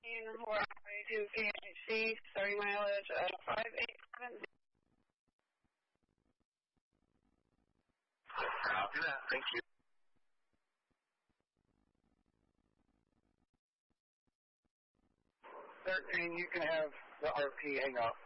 we're on way to PNC, starting mileage of 587. Copy that. Thank you. 13, you can have the RP hang up.